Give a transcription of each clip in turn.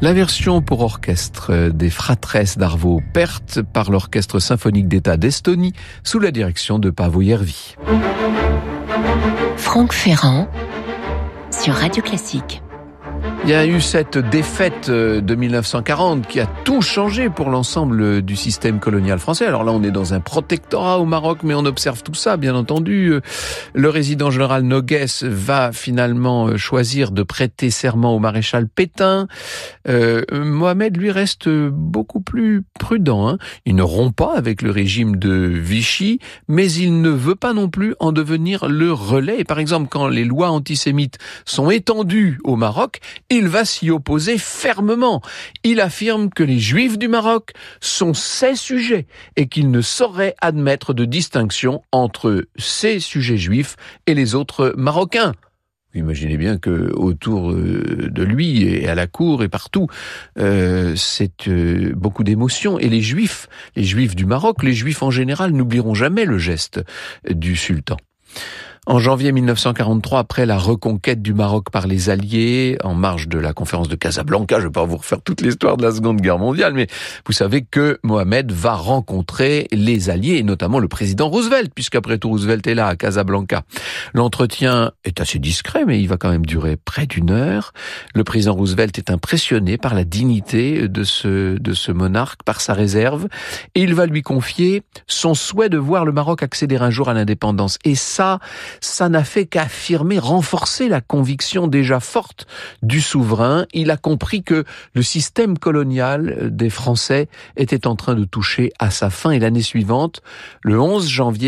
La version pour orchestre des Fratresses d'Arvo Pärt par l'Orchestre symphonique d'État d'Estonie sous la direction de Paavo Järvi. Franck Ferrand sur Radio Classique. Il y a eu cette défaite de 1940 qui a tout changé pour l'ensemble du système colonial français. Alors là, on est dans un protectorat au Maroc, mais on observe tout ça, bien entendu. Le résident général Noguès va finalement choisir de prêter serment au maréchal Pétain. Mohamed, lui, reste beaucoup plus prudent. Il ne rompt pas avec le régime de Vichy, mais il ne veut pas non plus en devenir le relais. Par exemple, quand les lois antisémites sont étendues au Maroc, il va s'y opposer fermement. Il affirme que les Juifs du Maroc sont ses sujets et qu'il ne saurait admettre de distinction entre ses sujets juifs et les autres Marocains. Vous imaginez bien que autour de lui et à la cour et partout, c'est beaucoup d'émotions. Et les Juifs du Maroc, les Juifs en général, n'oublieront jamais le geste du sultan. En janvier 1943, après la reconquête du Maroc par les Alliés, en marge de la conférence de Casablanca, je ne vais pas vous refaire toute l'histoire de la Seconde Guerre mondiale, mais vous savez que Mohamed va rencontrer les Alliés, et notamment le président Roosevelt, puisqu'après tout Roosevelt est là à Casablanca. L'entretien est assez discret, mais il va quand même durer près d'une heure. Le président Roosevelt est impressionné par la dignité de ce monarque, par sa réserve, et il va lui confier son souhait de voir le Maroc accéder un jour à l'indépendance. Et ça n'a fait qu'affirmer, renforcer la conviction déjà forte du souverain. Il a compris que le système colonial des Français était en train de toucher à sa fin. Et l'année suivante, le 11 janvier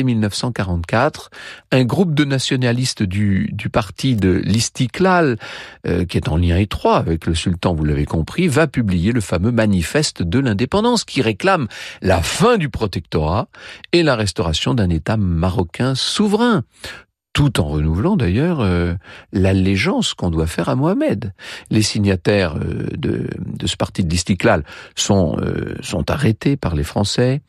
1944, un groupe de nationalistes du parti de l'Istiklal, qui est en lien étroit avec le sultan, vous l'avez compris, va publier le fameux manifeste de l'indépendance qui réclame la fin du protectorat et la restauration d'un État marocain souverain, tout en renouvelant d'ailleurs l'allégeance qu'on doit faire à Mohamed. Les signataires de ce parti de l'Istiklal sont arrêtés par les Français.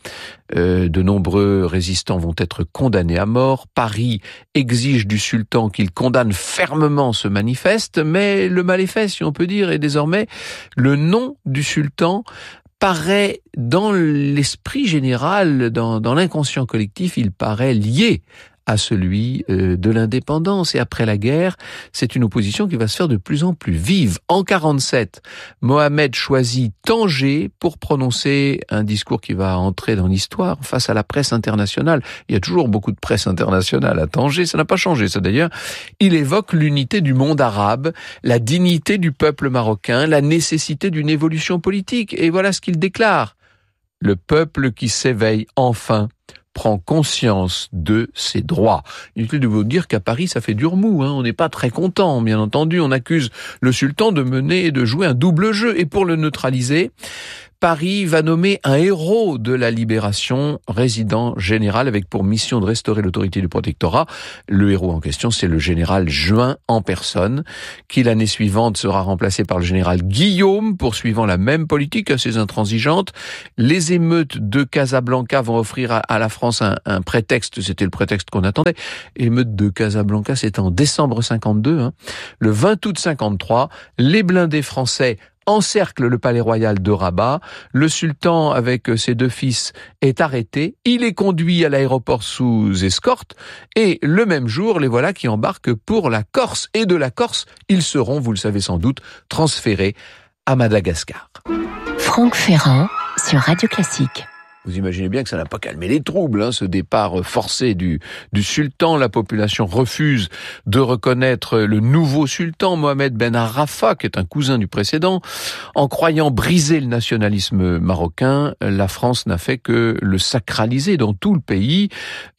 De nombreux résistants vont être condamnés à mort. Paris exige du sultan qu'il condamne fermement ce manifeste, mais le mal est fait, si on peut dire, et désormais le nom du sultan paraît dans l'esprit général, dans l'inconscient collectif, il paraît lié à celui de l'indépendance. Et après la guerre, c'est une opposition qui va se faire de plus en plus vive. En 47, Mohamed choisit Tanger pour prononcer un discours qui va entrer dans l'histoire face à la presse internationale. Il y a toujours beaucoup de presse internationale à Tanger, ça n'a pas changé ça d'ailleurs. Il évoque l'unité du monde arabe, la dignité du peuple marocain, la nécessité d'une évolution politique. Et voilà ce qu'il déclare. Le peuple qui s'éveille enfin prend conscience de ses droits. Inutile de vous dire qu'à Paris, ça fait dur mou, on n'est pas très content, bien entendu. On accuse le sultan de mener et de jouer un double jeu. Et pour le neutraliser, Paris va nommer un héros de la libération, résident général, avec pour mission de restaurer l'autorité du protectorat. Le héros en question, c'est le général Juin en personne, qui l'année suivante sera remplacé par le général Guillaume, poursuivant la même politique assez intransigeante. Les émeutes de Casablanca vont offrir à la France un prétexte, c'était le prétexte qu'on attendait. Émeutes de Casablanca, c'est en décembre 52. Le 20 août 53, les blindés français encercle le palais royal de Rabat. Le sultan, avec ses deux fils, est arrêté. Il est conduit à l'aéroport sous escorte. Et le même jour, les voilà qui embarquent pour la Corse. Et de la Corse, ils seront, vous le savez sans doute, transférés à Madagascar. Franck Ferrand sur Radio Classique. Vous imaginez bien que ça n'a pas calmé les troubles, ce départ forcé du sultan. La population refuse de reconnaître le nouveau sultan, Mohamed Ben Arrafa, qui est un cousin du précédent. En croyant briser le nationalisme marocain, la France n'a fait que le sacraliser dans tout le pays.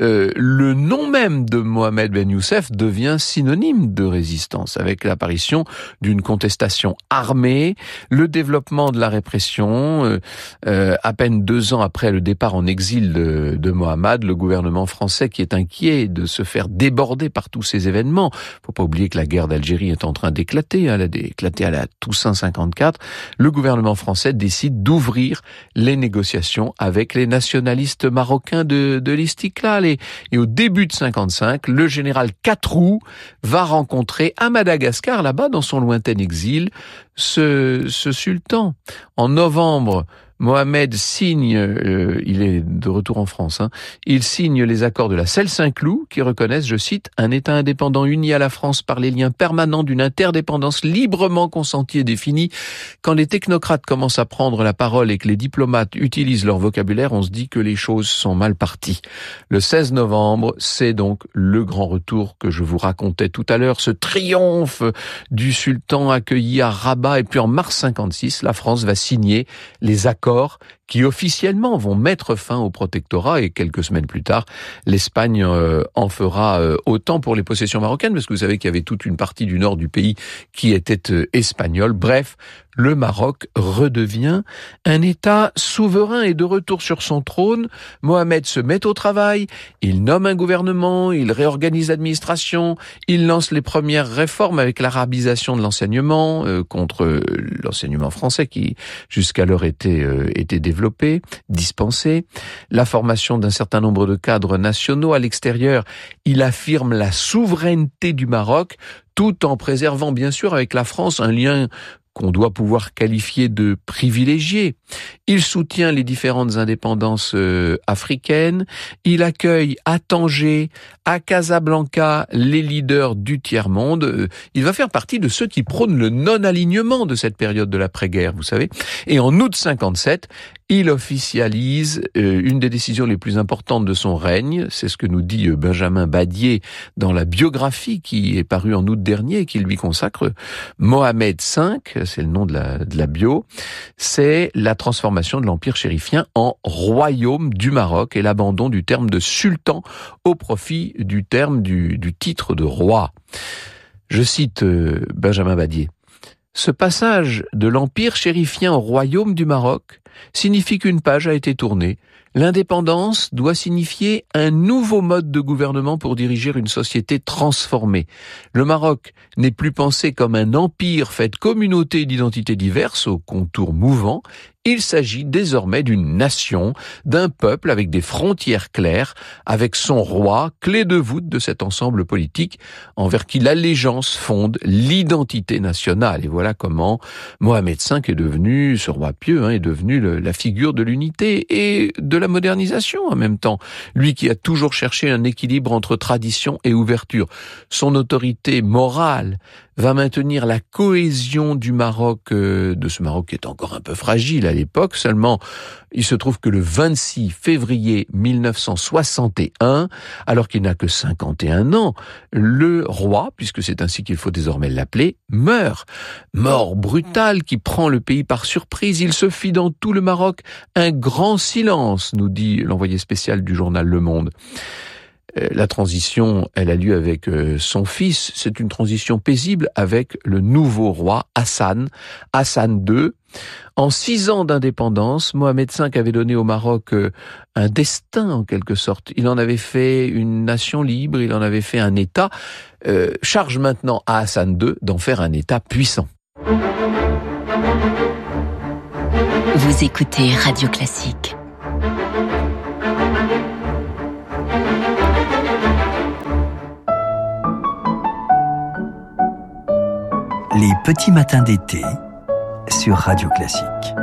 Le nom même de Mohamed Ben Youssef devient synonyme de résistance, avec l'apparition d'une contestation armée, le développement de la répression. À peine 2 ans après le le départ en exil de Mohammad, le gouvernement français qui est inquiet de se faire déborder par tous ces événements. Faut pas oublier que la guerre d'Algérie est en train d'éclater, elle a éclaté à la Toussaint 54. Le gouvernement français décide d'ouvrir les négociations avec les nationalistes marocains de l'Istiklal. Et au début de 55, le général Catroux va rencontrer à Madagascar, là-bas, dans son lointain exil, ce sultan. En novembre, Mohamed signe, il est de retour en France, il signe les accords de la Celle-Saint-Cloud qui reconnaissent, je cite, un État indépendant uni à la France par les liens permanents d'une interdépendance librement consentie et définie. Quand les technocrates commencent à prendre la parole et que les diplomates utilisent leur vocabulaire, on se dit que les choses sont mal parties. Le 16 novembre, c'est donc le grand retour que je vous racontais tout à l'heure, ce triomphe du sultan accueilli à Rabat. Et puis en mars 56, la France va signer les accords qui officiellement vont mettre fin au protectorat, et quelques semaines plus tard, l'Espagne en fera autant pour les possessions marocaines, parce que vous savez qu'il y avait toute une partie du nord du pays qui était espagnole. Bref, le Maroc redevient un État souverain et de retour sur son trône. Mohamed se met au travail, il nomme un gouvernement, il réorganise l'administration, il lance les premières réformes avec l'arabisation de l'enseignement contre l'enseignement français qui jusqu'alors était développé, dispensé, la formation d'un certain nombre de cadres nationaux à l'extérieur. Il affirme la souveraineté du Maroc tout en préservant bien sûr avec la France un lien qu'on doit pouvoir qualifier de privilégié. Il soutient les différentes indépendances africaines. Il accueille à Tanger, à Casablanca, les leaders du tiers-monde. Il va faire partie de ceux qui prônent le non-alignement de cette période de l'après-guerre, vous savez. Et en août 57, il officialise une des décisions les plus importantes de son règne. C'est ce que nous dit Benjamin Badier dans la biographie qui est parue en août dernier et qui lui consacre Mohamed V, c'est le nom de la bio. C'est la transformation de l'empire chérifien en royaume du Maroc et l'abandon du terme de sultan au profit du terme du titre de roi. Je cite Benjamin Badier. Ce passage de l'empire chérifien au royaume du Maroc signifie qu'une page a été tournée. L'indépendance doit signifier un nouveau mode de gouvernement pour diriger une société transformée. Le Maroc n'est plus pensé comme un empire fait de communautés d'identités diverses aux contours mouvants. Il s'agit désormais d'une nation, d'un peuple avec des frontières claires, avec son roi, clé de voûte de cet ensemble politique, envers qui l'allégeance fonde l'identité nationale. Et voilà comment Mohamed V est devenu, ce roi pieux, est devenu la figure de l'unité et de la modernisation en même temps. Lui qui a toujours cherché un équilibre entre tradition et ouverture. Son autorité morale va maintenir la cohésion du Maroc, de ce Maroc qui est encore un peu fragile à l'époque. Seulement, il se trouve que le 26 février 1961, alors qu'il n'a que 51 ans, le roi, puisque c'est ainsi qu'il faut désormais l'appeler, meurt. Mort brutale qui prend le pays par surprise. Il se fit dans tout le Maroc un grand silence, nous dit l'envoyé spécial du journal Le Monde. La transition, elle a lieu avec son fils. C'est une transition paisible avec le nouveau roi Hassan II. En 6 ans d'indépendance, Mohamed V avait donné au Maroc un destin en quelque sorte. Il en avait fait une nation libre, il en avait fait un État. Charge maintenant à Hassan II d'en faire un État puissant. Vous écoutez Radio Classique. Les petits matins d'été sur Radio Classique.